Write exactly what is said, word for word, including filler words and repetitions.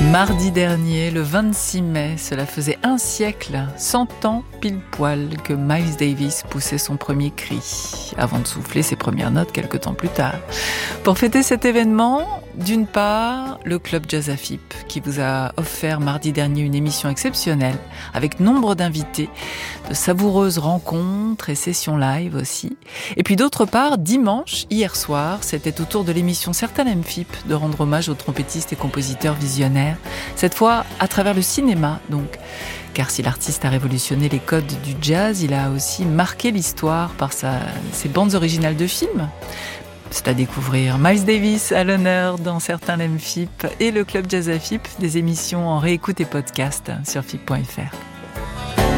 Mardi dernier, le vingt-six mai, cela faisait un siècle, cent ans pile poil, que Miles Davis poussait son premier cri, avant de souffler ses premières notes quelque temps plus tard. Pour fêter cet événement, d'une part, le Club Jazz Afip, qui vous a offert mardi dernier une émission exceptionnelle, avec nombre d'invités, de savoureuses rencontres et sessions live aussi. Et puis d'autre part, dimanche, hier soir, c'était au tour de l'émission Certains M F I P de rendre hommage aux trompettistes et compositeurs visionnaires, cette fois à travers le cinéma donc. Car si l'artiste a révolutionné les codes du jazz, il a aussi marqué l'histoire par sa, ses bandes originales de films. C'est à découvrir. Miles Davis à l'honneur dans Certains M F I P et le Club Jazz Afip, des émissions en réécoute et podcast sur F I P point F R.